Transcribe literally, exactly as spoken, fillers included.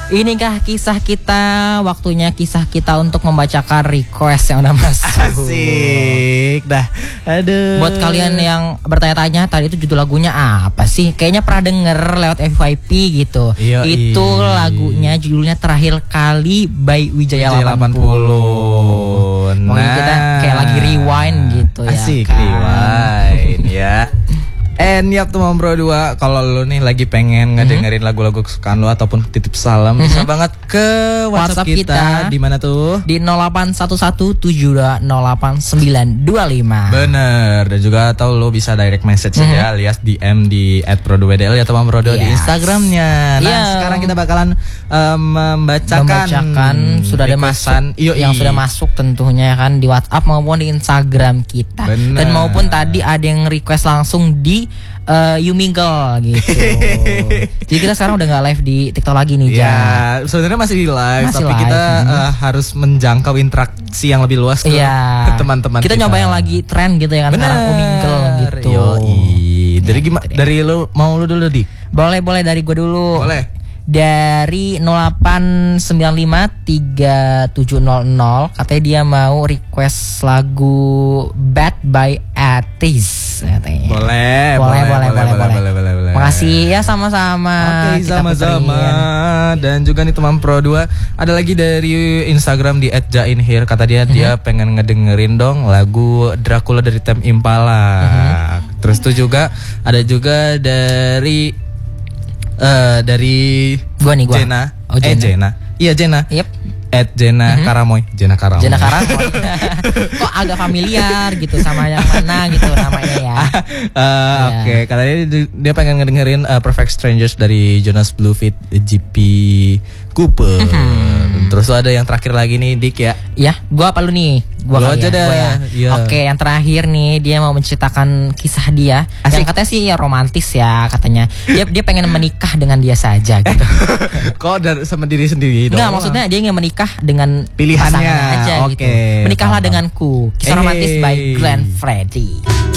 Inikah kisah kita, waktunya kisah kita untuk membacakan request yang udah masuk. Asik dah. Aduh. Buat kalian yang bertanya-tanya tadi itu judul lagunya apa sih? Kayaknya pernah denger lewat F Y P gitu. Iya, itu iya. lagunya judulnya Terakhir Kali by Wijaya delapan puluh. Mungkin Nah, kita kayak lagi rewind gitu ya. Asik kan? rewind ya. And yap teman bro dua, kalau lu nih lagi pengen ngedengerin mm-hmm. lagu-lagu kesukaan lu ataupun titip salam, mm-hmm. bisa banget ke WhatsApp, WhatsApp kita, kita di mana tuh? Di nol delapan satu satu tujuh dua nol delapan sembilan dua lima. Bener, dan juga atau lu bisa direct message mm-hmm. ya, alias D M di at prodo w d l ya teman bro yes. di Instagramnya. Nah yeah. sekarang kita bakalan um, membacakan, membacakan sudah ada masuk Iyo, yang sudah masuk tentunya kan di WhatsApp maupun di Instagram kita. Bener. Dan maupun tadi ada yang request langsung di Uh, You Mingle gitu. Jadi kita sekarang udah gak live di TikTok lagi nih, ya, sebenarnya masih di live, masih tapi live. kita uh, harus menjangkau interaksi yang lebih luas ke ya. teman-teman kita. Kita nyoba yang lagi tren gitu ya kan, sekarang You Mingle gitu. Yoi. Dari gimana? Dari lu mau lu dulu di? Boleh boleh dari gue dulu. Boleh. Dari nol delapan sembilan lima tiga tujuh nol nol katanya dia mau request lagu Bad by Atis katanya. Boleh, boleh, boleh, boleh, boleh, boleh, boleh, boleh, boleh, boleh. Makasih ya sama-sama. Oke, sama-sama. Dan juga nih teman Pro dua, ada lagi dari Instagram di et jainhir, kata dia uh-huh. dia pengen ngedengerin dong lagu Dracula dari Tame Impala. Uh-huh. Terus tuh juga ada juga dari Uh, dari gua nih gua. Jena. Oh, Jena. Eh Jena. Iya Jena. Yep. At Jena mm-hmm. Karamoy. Jena Karamoy. Jena Karamoy. Kok agak familiar gitu sama yang mana gitu namanya ya. uh, yeah. Oke, okay. Katanya dia, dia pengen ngedengerin uh, Perfect Strangers dari Jonas Blue feat G P Cooper. Mm-hmm. Terus ada yang terakhir lagi nih Dik ya. Ya, gua apa lu nih? Gua lu aja ya. dah. Ya. Yeah. Oke, yang terakhir nih dia mau menceritakan kisah dia. Asik. Yang katanya sih ya romantis ya katanya. Dia dia pengen menikah dengan dia saja gitu. Kok dari sama diri sendiri dong? Enggak, maksudnya dia ingin menikah dengan pilihannya aja okay. gitu. Menikahlah denganku. Kisah hey. romantis by Glenn Fredly.